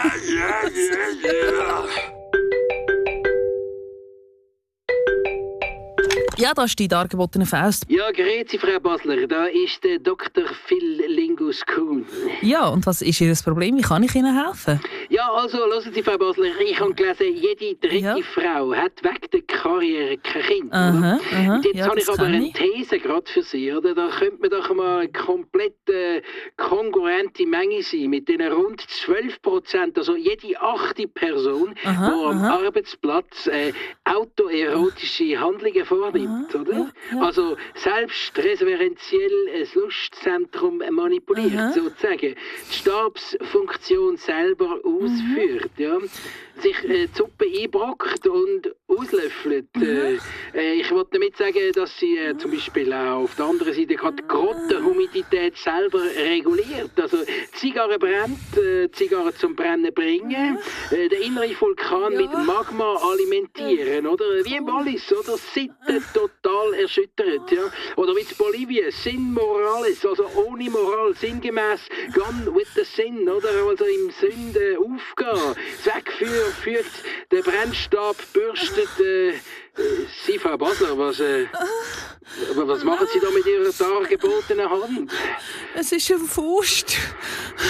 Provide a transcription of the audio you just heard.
Ja, da ist die dargebotene Faust. Ja, grüezi, Frau Basler. Da ist der Dr. Phil Lingus Kuhn. Ja, und was ist Ihr Problem? Wie kann ich Ihnen helfen? Ja, also, hören Sie, Frau Basler, ich habe gelesen, jede dritte Frau hat wegen der Karriere kein Kind. Aha. Und jetzt Ja, habe ich das aber kann eine ich. These gerade für Sie. Oder? Da könnte man doch mal eine komplett kongruente Menge sein mit den rund 12%. Also jede 8. Person, die am Arbeitsplatz autoerotische Handlungen vornimmt. Oder? Ja. Also selbstreferenziell ein Lustzentrum manipuliert, sozusagen. Die Stabsfunktion selber ausführt. Ja? Sich die Suppe einbrockt und auslöffelt. Ich wollte damit sagen, dass sie zum Beispiel auch auf der anderen Seite gerade die Grottenhumidität selber reguliert. Also die Zigarre brennt, die Zigarre zum Brennen bringen, der innere Vulkan mit Magma alimentieren, oder? Wie im Wallis, oder? Sitten total erschüttert, ja? Oder wie in Bolivien, Sin Morales, also ohne Moral, sinngemäß gone with the sin, oder? Also im Sünde aufgehen. Führt der Brennstab, bürstet Sie, Frau Basler, was machen Sie da mit Ihrer dargebotenen Hand? Es ist eine Faust.